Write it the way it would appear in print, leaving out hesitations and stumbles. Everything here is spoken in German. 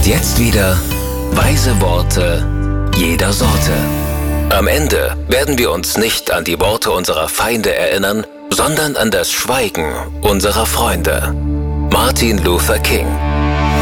Und jetzt wieder weise Worte jeder Sorte. Am Ende werden wir uns nicht an die Worte unserer Feinde erinnern, sondern an das Schweigen unserer Freunde. Martin Luther King.